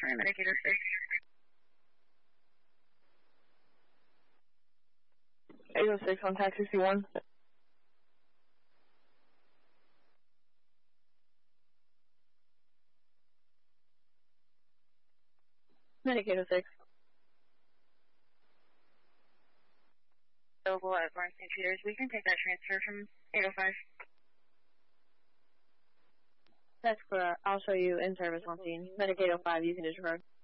California, Medicaid 06. 806 on Tax 61. Medicaid 06. Available at Barnes St. Peter's. We can take that transfer from 805. That's clear. I'll show you in service on scene. Medicaid 05, you can disregard.